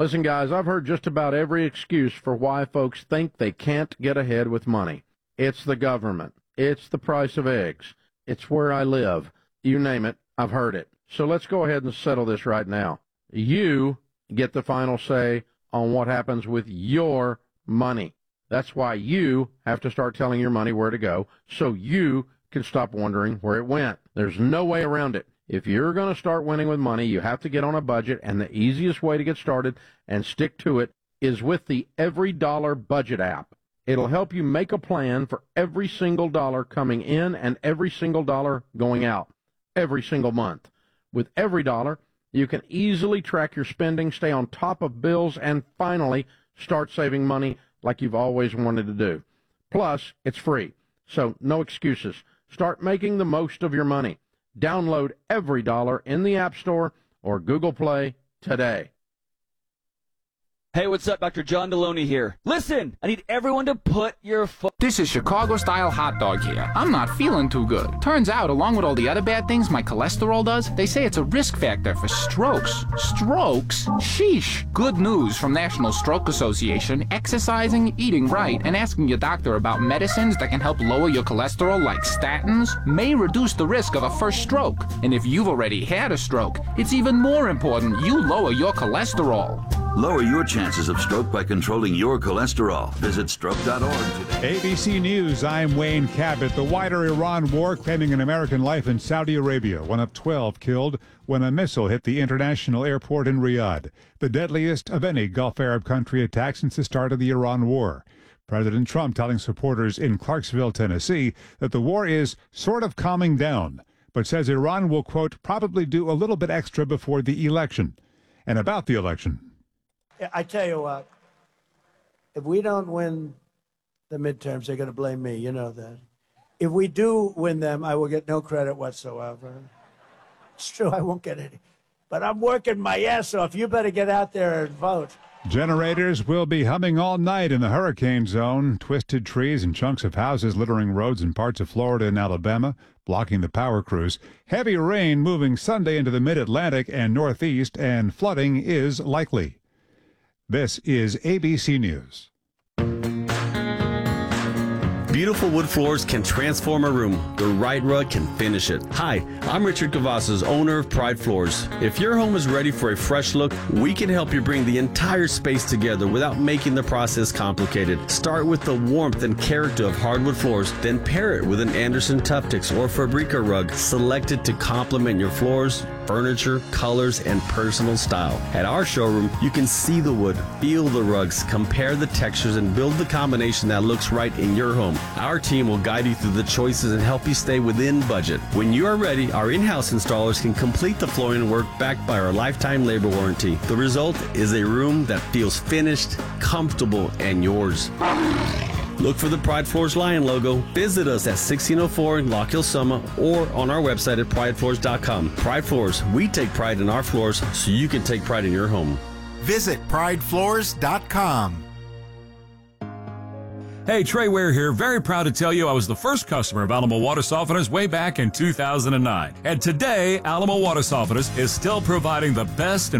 Listen, guys, I've heard just about every excuse for why folks think they can't get ahead with money. It's the government. It's the price of eggs. It's where I live. You name it, I've heard it. So let's go ahead and settle this right now. You get the final say on what happens with your money. That's why you have to start telling your money where to go so you can stop wondering where it went. There's no way around it. If you're going to start winning with money, you have to get on a budget, and the easiest way to get started and stick to it is with the Every Dollar Budget app. It'll help you make a plan for every single dollar coming in and every single dollar going out every single month. With Every Dollar, you can easily track your spending, stay on top of bills, and finally start saving money like you've always wanted to do. Plus, it's free, so no excuses. Start making the most of your money. Download Every Dollar in the App Store or Google Play today. Hey, what's up? Dr. John Deloney here. Listen, I need everyone to put your This is Chicago-style hot dog here. I'm not feeling too good. Turns out, along with all the other bad things my cholesterol does, they say it's a risk factor for strokes. Strokes? Sheesh. Good news from National Stroke Association. Exercising, eating right, and asking your doctor about medicines that can help lower your cholesterol like statins may reduce the risk of a first stroke. And if you've already had a stroke, it's even more important you lower your cholesterol. Lower your chances of stroke by controlling your cholesterol. Visit stroke.org today. ABC News, I'm Wayne Cabot. The wider Iran war claiming an American life in Saudi Arabia, one of 12 killed when a missile hit the international airport in Riyadh, the deadliest of any Gulf Arab country attack since the start of the Iran war. President Trump telling supporters in Clarksville, Tennessee, that the war is sort of calming down, but says Iran will, quote, probably do a little bit extra before the election. And about the election. I tell you what, if we don't win the midterms, they're going to blame me. You know that. If we do win them, I will get no credit whatsoever. It's true, I won't get any. But I'm working my ass off. You better get out there and vote. Generators will be humming all night in the hurricane zone. Twisted trees and chunks of houses littering roads in parts of Florida and Alabama, blocking the power crews. Heavy rain moving Sunday into the mid-Atlantic and Northeast, and flooding is likely. This is ABC News. Beautiful wood floors can transform a room. The right rug can finish it. Hi, I'm Richard Cavazos, owner of Pride Floors. If your home is ready for a fresh look, we can help you bring the entire space together without making the process complicated. Start with the warmth and character of hardwood floors, then pair it with an Anderson Tuftex or Fabrica rug selected to complement your floors, furniture, colors, and personal style. At our showroom, you can see the wood, feel the rugs, compare the textures, and build the combination that looks right in your home. Our team will guide you through the choices and help you stay within budget. When you are ready, our in-house installers can complete the flooring work backed by our lifetime labor warranty. The result is a room that feels finished, comfortable, and yours. Look for the Pride Floors Lion logo. Visit us at 1604 in Lock Hill Summer or on our website at pridefloors.com. Pride Floors, we take pride in our floors so you can take pride in your home. Visit pridefloors.com. Hey, Trey Ware here. Very proud to tell you I was the first customer of Alamo Water Softeners way back in 2009. And today, Alamo Water Softeners is still providing the best and